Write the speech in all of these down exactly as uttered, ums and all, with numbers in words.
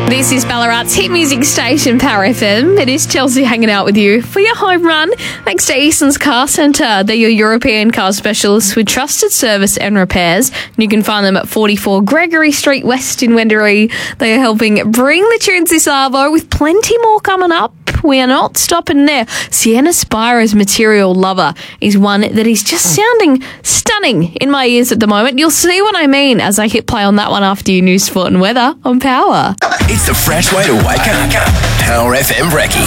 This is Ballarat's hit music station, Power F M. It is Chelsea hanging out with you for your home run. Thanks to Eason's Car Centre. They're your European car specialists with trusted service and repairs. You can find them at forty-four Gregory Street West in Wendouree. They are helping bring the tunes this Arvo with plenty more coming up. We are not stopping there. Sienna Spiro's Material Lover is one that is just sounding stunning in my ears at the moment. You'll see what I mean as I hit play on that one after your news, sport and weather on Power. It's the fresh way to wake up. Power F M Brekkie.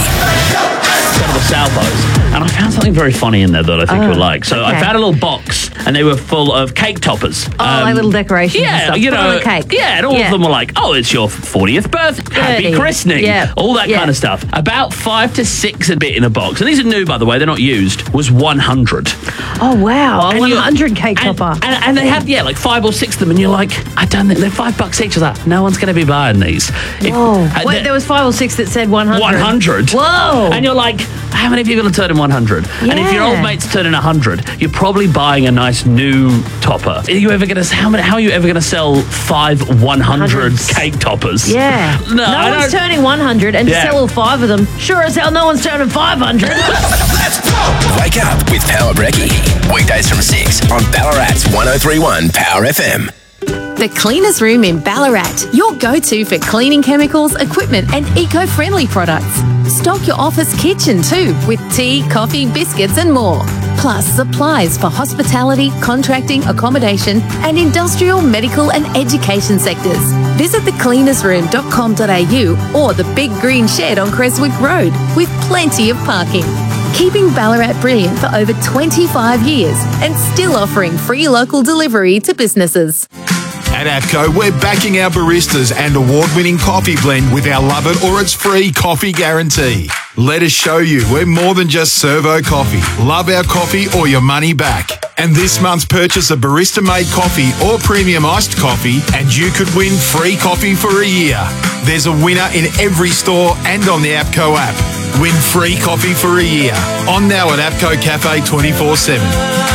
Some of the Salvos, and I found something very funny in there that I think Oh, you'll like. So okay. I found a little box, and they were full of cake toppers. Oh, like little decorations and Yeah, stuff. you Put know, on a cake. yeah, and all Yeah. of them were like, "Oh, it's your fortieth birthday, happy thirty. christening," Yeah. all that Yeah. kind of stuff. About five to six a bit in a box, and these are new, by the way. They're not used. Was one hundred. Oh, wow. A And one you- hundred cake and, topper. And, and they have, yeah, like five or six of them, and you're like, I don't think they're five bucks each. I was like, no one's going to be buying these. If- Whoa. uh, Wait, they're- there was five or six that said one hundred. one hundred. Whoa. And you're like, how many people are turning one hundred? And if your Yeah. old mate's turning one hundred, you're probably buying a nice new topper. Are you ever going to, how many, how are you ever going to sell five one hundred Hundreds. cake toppers? Yeah. No, no I one's don't- turning one hundred, and Yeah. to sell all five of them, sure as hell no one's turning five hundred. Let's go. Wake up with Power Brekkie. Weekdays from six on Ballarat's one oh three point one Power F M. The Cleaners Room in Ballarat, your go-to for cleaning chemicals, equipment and eco-friendly products. Stock your office kitchen too with tea, coffee, biscuits and more. Plus supplies for hospitality, contracting, accommodation and industrial, medical and education sectors. Visit the cleaners room dot com dot a u or the Big Green Shed on Creswick Road with plenty of parking. Keeping Ballarat brilliant for over twenty-five years and still offering free local delivery to businesses. At APCO, we're backing our baristas and award-winning coffee blend with our love it or it's free coffee guarantee. Let us show you we're more than just servo coffee. Love our coffee or your money back. And this month's purchase a barista-made coffee or premium iced coffee and you could win free coffee for a year. There's a winner in every store and on the APCO app. Win free coffee for a year. On now at APCO Cafe twenty-four seven.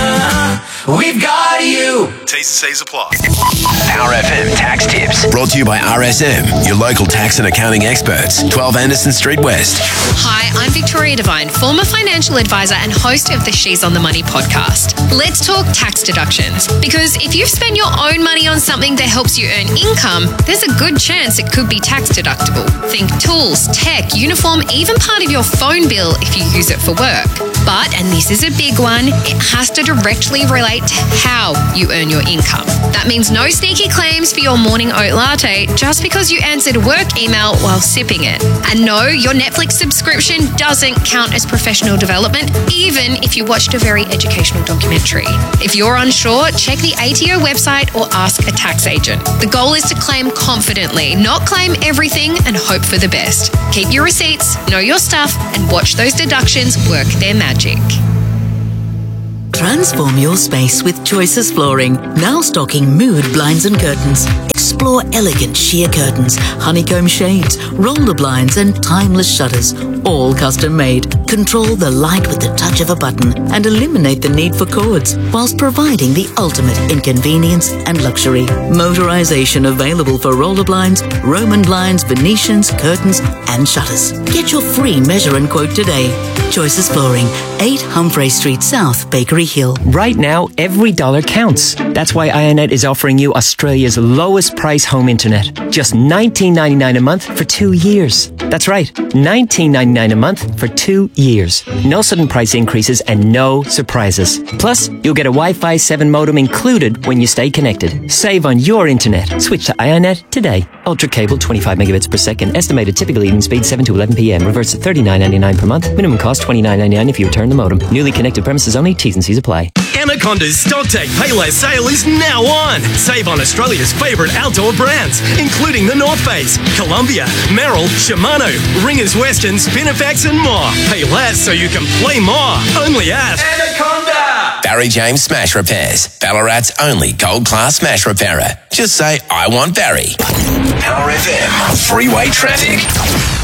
We've got you. T's and C's apply. Power F M Tax Tips. Brought to you by R S M, your local tax and accounting experts. twelve Anderson Street West. Hi, I'm Victoria Devine, former financial advisor and host of the She's on the Money podcast. Let's talk tax deductions. Because if you've spent your own money on something that helps you earn income, there's a good chance it could be tax deductible. Think tools, tech, uniform, even part of your phone bill if you use it for work. But, and this is a big one, it has to directly relate to how you earn your income. That means no sneaky claims for your morning oat latte just because you answered a work email while sipping it. And no, your Netflix subscription doesn't count as professional development, even if you watched a very educational documentary. If you're unsure, check the A T O website or ask a tax agent. The goal is to claim confidently, not claim everything and hope for the best. Keep your receipts, know your stuff, and watch those deductions work their magic. Transform your space with Choices Flooring. Now stocking mood blinds and curtains. Explore elegant sheer curtains, honeycomb shades, roller blinds and timeless shutters. All custom made. Control the light with the touch of a button and eliminate the need for cords whilst providing the ultimate in convenience and luxury. Motorization available for roller blinds, Roman blinds, Venetians, curtains and shutters. Get your free measure and quote today. Choices Flooring, eight Humphrey Street South, Bakery Hill. Right now, every dollar counts. That's why Ionet is offering you Australia's lowest price home internet. Just nineteen ninety-nine a month for two years. That's right, nineteen ninety-nine a month for two years. No sudden price increases and no surprises. Plus, you'll get a Wi-Fi seven modem included when you stay connected. Save on your internet. Switch to Ionet today. Ultra cable, twenty-five megabits per second. Estimated typical evening speed seven to eleven p.m. Reverts to thirty-nine ninety-nine per month. Minimum cost twenty-nine ninety-nine if you return the modem. Newly connected premises only. T's and C's apply. Anaconda's StockTech Payless sale is now on. Save on Australia's favourite outdoor brands, including the North Face, Columbia, Merrill, Shimano, Ringers Western, Spinifex and more. Pay less so you can play more. Only at Anaconda. Barry James Smash Repairs. Ballarat's only gold class smash repairer. Just say, I want Barry. Power F M. Freeway traffic.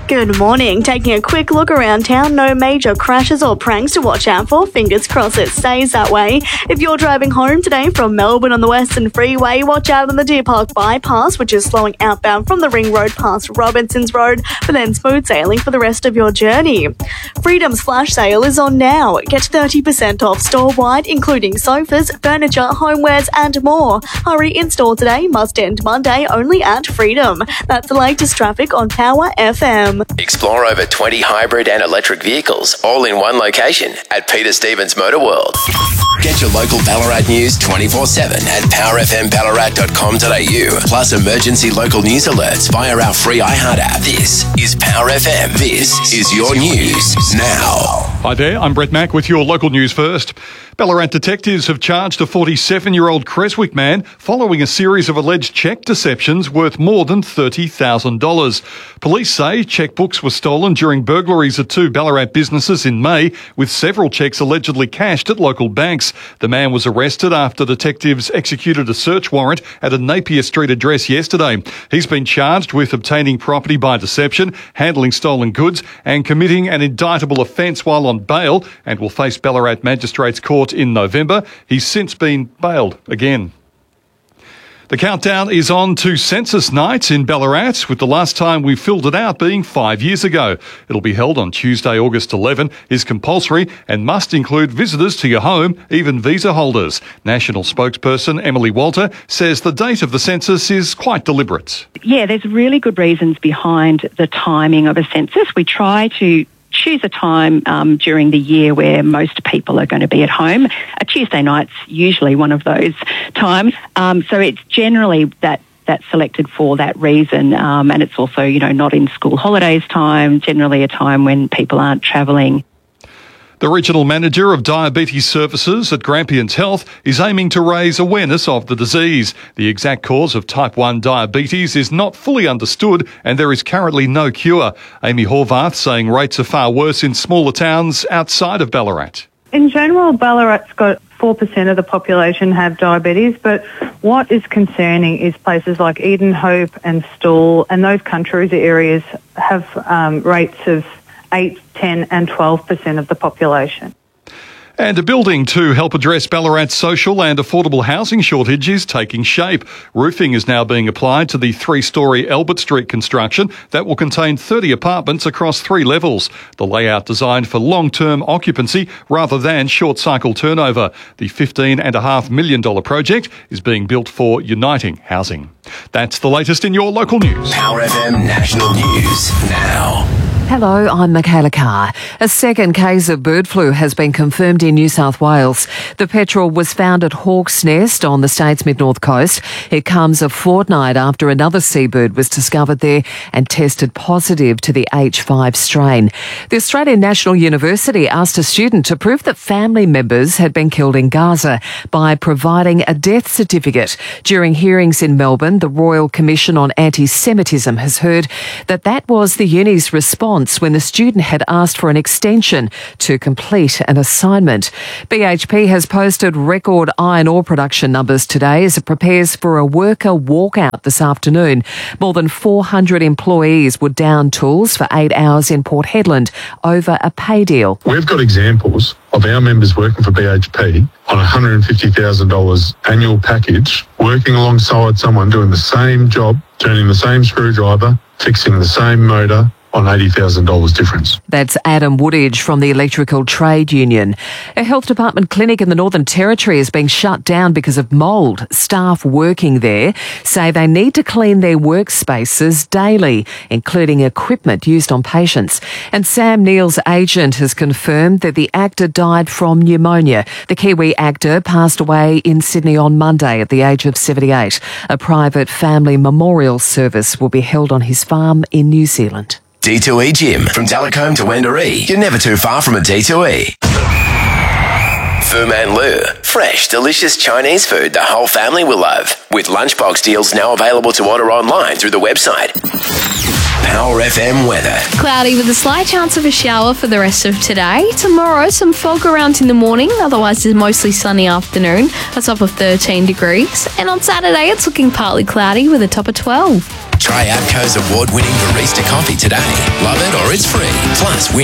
Good morning. Taking a quick look around town, no major crashes or pranks to watch out for. Fingers crossed it stays that way. If you're driving home today from Melbourne on the Western Freeway, watch out on the Deer Park bypass, which is slowing outbound from the Ring Road past Robinson's Road, but then smooth sailing for the rest of your journey. Freedom's flash sale is on now. Get thirty percent off store-wide, including sofas, furniture, homewares and more. Hurry in-store today, must end Monday, only at Freedom. That's the latest traffic on Power F M. Explore over twenty hybrid and electric vehicles, all in one location at Peter Stevens Motor World. Get your local Ballarat news twenty-four seven at power f m ballarat dot com dot a u, plus emergency local news alerts via our free iHeart app. This is Power F M. This is your news now. Hi there, I'm Brett Mack with your local news first. Ballarat detectives have charged a forty-seven-year-old Creswick man following a series of alleged cheque deceptions worth more than thirty thousand dollars. Police say chequebooks were stolen during burglaries at two Ballarat businesses in May, with several cheques allegedly cashed at local banks. The man was arrested after detectives executed a search warrant at a Napier Street address yesterday. He's been charged with obtaining property by deception, handling stolen goods and committing an indictable offence while on bail, and will face Ballarat Magistrates Court in November. He's since been bailed again. The countdown is on to Census Night in Ballarat, with the last time we filled it out being five years ago. It'll be held on Tuesday, August eleventh, is compulsory and must include visitors to your home, even visa holders. National spokesperson Emily Walter says the date of the census is quite deliberate. Yeah, there's really good reasons behind the timing of a census. We try to choose a time um, during the year where most people are going to be at home. A Tuesday night's usually one of those times. Um, so it's generally that that's selected for that reason. Um, and it's also, you know, not in school holidays time, generally a time when people aren't travelling. The Regional Manager of Diabetes Services at Grampians Health is aiming to raise awareness of the disease. The exact cause of type one diabetes is not fully understood and there is currently no cure. Amy Horvath saying rates are far worse in smaller towns outside of Ballarat. In general, Ballarat's got four percent of the population have diabetes, but what is concerning is places like Eden Hope and Stawell and those country areas have um, rates of eight, ten and twelve percent of the population. And a building to help address Ballarat's social and affordable housing shortage is taking shape. Roofing is now being applied to the three-storey Albert Street construction that will contain thirty apartments across three levels. The layout designed for long-term occupancy rather than short-cycle turnover. The fifteen point five million dollars project is being built for Uniting Housing. That's the latest in your local news. Power F M National News now. Hello, I'm Michaela Carr. A second case of bird flu has been confirmed in New South Wales. The petrel was found at Hawk's Nest on the state's mid-north coast. It comes a fortnight after another seabird was discovered there and tested positive to the H five strain. The Australian National University asked a student to prove that family members had been killed in Gaza by providing a death certificate. During hearings in Melbourne, the Royal Commission on Anti-Semitism has heard that that was the uni's response when the student had asked for an extension to complete an assignment. B H P has posted record iron ore production numbers today as it prepares for a worker walkout this afternoon. More than four hundred employees were down tools for eight hours in Port Hedland over a pay deal. We've got examples of our members working for B H P on a one hundred fifty thousand dollars annual package, working alongside someone doing the same job, turning the same screwdriver, fixing the same motor, on eighty thousand dollars difference. That's Adam Woodage from the Electrical Trade Union. A health department clinic in the Northern Territory is being shut down because of mould. Staff working there say they need to clean their workspaces daily, including equipment used on patients. And Sam Neill's agent has confirmed that the actor died from pneumonia. The Kiwi actor passed away in Sydney on Monday at the age of seventy-eight. A private family memorial service will be held on his farm in New Zealand. D two E Gym. From Delacombe to Wendouree, you're never too far from a D two E. Fu Man Lu. Fresh, delicious Chinese food the whole family will love. With lunchbox deals now available to order online through the website. Power F M weather. Cloudy with a slight chance of a shower for the rest of today. Tomorrow, some fog around in the morning. Otherwise, it's mostly sunny afternoon. A top of thirteen degrees. And on Saturday, it's looking partly cloudy with a top of twelve. Try APCO's award-winning barista coffee today. Love it or it's free. Plus, win